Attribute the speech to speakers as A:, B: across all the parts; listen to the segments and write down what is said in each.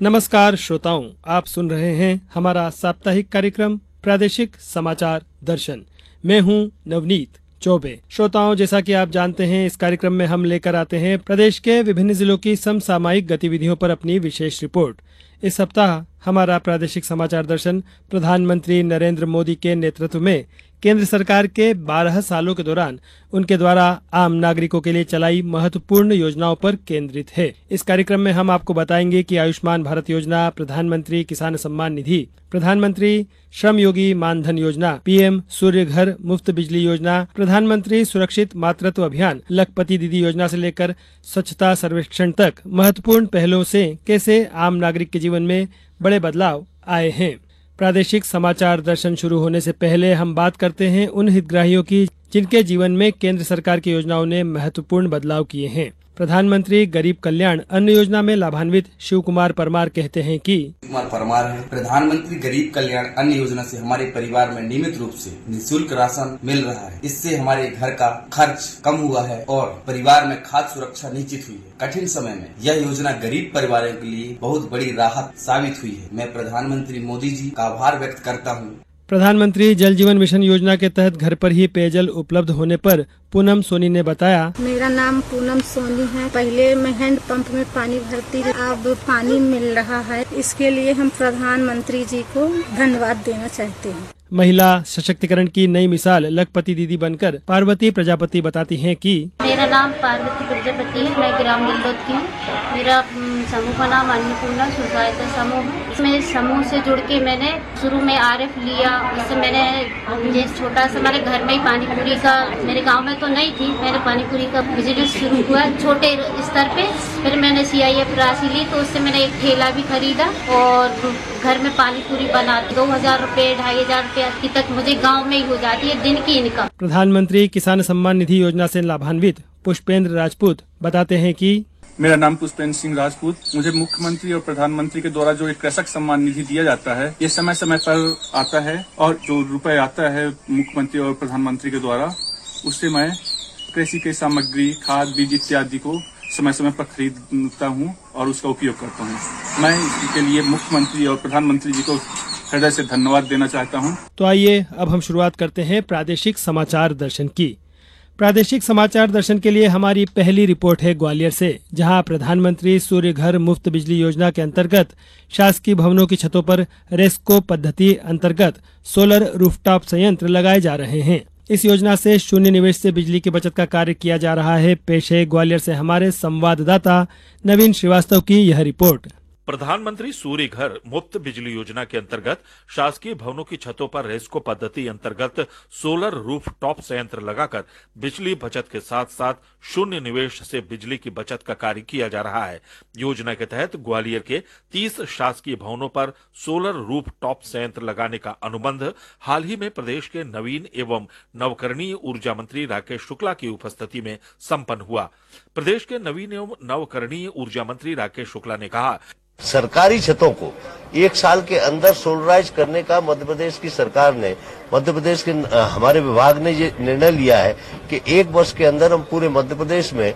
A: नमस्कार श्रोताओं, आप सुन रहे हैं हमारा साप्ताहिक कार्यक्रम प्रादेशिक समाचार दर्शन। मैं हूं नवनीत चौबे। श्रोताओं, जैसा कि आप जानते हैं, इस कार्यक्रम में हम लेकर आते हैं प्रदेश के विभिन्न जिलों की समसामयिक गतिविधियों पर अपनी विशेष रिपोर्ट। इस सप्ताह हमारा प्रादेशिक समाचार दर्शन प्रधानमंत्री नरेंद्र मोदी के नेतृत्व में केंद्र सरकार के 12 सालों के दौरान उनके द्वारा आम नागरिकों के लिए चलाई महत्वपूर्ण योजनाओं पर केंद्रित है। इस कार्यक्रम में हम आपको बताएंगे कि आयुष्मान भारत योजना, प्रधानमंत्री किसान सम्मान निधि, प्रधानमंत्री श्रम योगी मानधन योजना, पीएम सूर्य घर मुफ्त बिजली योजना, प्रधानमंत्री सुरक्षित मातृत्व अभियान, लखपति दीदी योजना से लेकर स्वच्छता सर्वेक्षण तक महत्वपूर्ण पहलों से कैसे आम नागरिक के जीवन में बड़े बदलाव आए हैं। प्रादेशिक समाचार दर्शन शुरू होने से पहले हम बात करते हैं उन हितग्राहियों की जिनके जीवन में केंद्र सरकार की योजनाओं ने महत्वपूर्ण बदलाव किए हैं। प्रधानमंत्री गरीब कल्याण अन्न योजना में लाभान्वित शिव कुमार परमार कहते हैं कि
B: कुमार परमार है। प्रधानमंत्री गरीब कल्याण अन्न योजना से हमारे परिवार में नियमित रूप से निःशुल्क राशन मिल रहा है। इससे हमारे घर का खर्च कम हुआ है और परिवार में खाद्य सुरक्षा निश्चित हुई है। कठिन समय में यह योजना गरीब परिवारों के लिए बहुत बड़ी राहत साबित हुई है। मैं प्रधानमंत्री मोदी जी का आभार व्यक्त करता हूँ।
A: प्रधानमंत्री जल जीवन मिशन योजना के तहत घर पर ही पेयजल उपलब्ध होने पर पूनम सोनी ने बताया,
C: मेरा नाम पूनम सोनी है। पहले मैं हैंड पंप में पानी भरती थी, अब पानी मिल रहा है। इसके लिए हम प्रधानमंत्री जी को धन्यवाद देना चाहते हैं।
A: महिला सशक्तिकरण की नई मिसाल लखपति दीदी बनकर पार्वती प्रजापति बताती हैं कि
D: मेरा नाम पार्वती प्रजापति है। मैं ग्राम दिल्लोद की हूँ। मेरा समूह का नाम अन्नपूर्णा स्व सहायता समूह है। इसमें समूह से जुड़ के मैंने शुरू में आरएफ लिया। उससे मैंने ये छोटा सा हमारे घर में ही पानी पूरी का, मेरे गांव में तो नहीं थी, मैंने पानी पूरी का बिजनेस शुरू हुआ छोटे स्तर पे। फिर मैंने CIF राशि ली तो उससे मैंने एक ठेला भी खरीदा और घर में पानी पूरी बना 2000 रुपए 2500 रुपए की तक मुझे गांव में ही हो जाती है दिन की इनकम।
A: प्रधानमंत्री किसान सम्मान निधि योजना से लाभान्वित पुष्पेंद्र राजपूत बताते हैं कि
E: मेरा नाम पुष्पेंद्र सिंह राजपूत। मुझे मुख्यमंत्री और प्रधानमंत्री के द्वारा जो एक कृषक सम्मान निधि दिया जाता है, ये समय समय पर आता है और जो रुपए आता है मुख्यमंत्री और प्रधानमंत्री के द्वारा, उससे मैं कृषि के सामग्री, खाद, बीज इत्यादि को समय समय पर खरीदता हूँ और उसका उपयोग करता हूँ। मैं इसके लिए मुख्यमंत्री और प्रधानमंत्री जी को हृदय से धन्यवाद देना चाहता हूँ।
A: तो आइए अब हम शुरुआत करते हैं प्रादेशिक समाचार दर्शन की। प्रादेशिक समाचार दर्शन के लिए हमारी पहली रिपोर्ट है ग्वालियर से, जहां प्रधानमंत्री सूर्य घर मुफ्त बिजली योजना के अंतर्गत शासकीय भवनों की छतों पर रेस्को पद्धति अंतर्गत सोलर रूफटॉप संयंत्र लगाए जा रहे हैं। इस योजना से शून्य निवेश से बिजली की बचत का कार्य किया जा रहा है। पेश है ग्वालियर से हमारे संवाददाता नवीन श्रीवास्तव की यह रिपोर्ट।
F: प्रधानमंत्री सूर्य घर मुफ्त बिजली योजना के अंतर्गत शासकीय भवनों की छतों पर रेस्को पद्धति अंतर्गत सोलर रूफ टॉप संयंत्र लगाकर बिजली बचत के साथ साथ शून्य निवेश से बिजली की बचत का कार्य किया जा रहा है। योजना के तहत ग्वालियर के 30 शासकीय भवनों पर सोलर रूफ टॉप संयंत्र लगाने का अनुबंध हाल ही में प्रदेश के नवीन एवं नवकरणीय ऊर्जा मंत्री राकेश शुक्ला की उपस्थिति में संपन्न हुआ। प्रदेश के नवीन एवं नवकरणीय ऊर्जा मंत्री राकेश शुक्ला ने कहा,
G: सरकारी छतों को 1 साल के अंदर सोलराइज करने का मध्य प्रदेश की सरकार ने, मध्य प्रदेश के हमारे विभाग ने ये निर्णय लिया है कि 1 वर्ष के अंदर हम पूरे मध्य प्रदेश में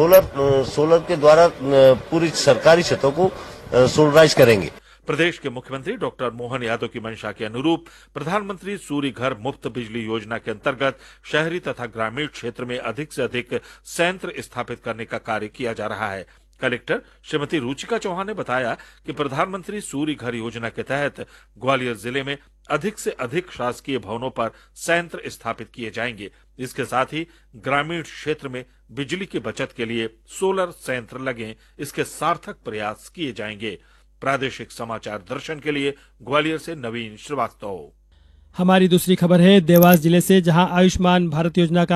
G: सोलर के द्वारा पूरी सरकारी छतों को सोलराइज करेंगे।
F: प्रदेश के मुख्यमंत्री डॉक्टर मोहन यादव की मंशा के अनुरूप प्रधानमंत्री सूर्य घर मुफ्त बिजली योजना के अंतर्गत शहरी तथा ग्रामीण क्षेत्र में अधिक से अधिक संयंत्र स्थापित करने का कार्य किया जा रहा है। कलेक्टर श्रीमती रुचिका चौहान ने बताया कि प्रधानमंत्री सूर्य घर योजना के तहत ग्वालियर जिले में अधिक से अधिक शासकीय भवनों पर संयंत्र स्थापित किए जाएंगे। इसके साथ ही ग्रामीण क्षेत्र में बिजली की बचत के लिए सोलर संयंत्र लगे, इसके सार्थक प्रयास किए जाएंगे। प्रादेशिक समाचार दर्शन के लिए ग्वालियर से नवीन श्रीवास्तव।
A: हमारी दूसरी खबर है देवास जिले से, जहां आयुष्मान भारत योजना का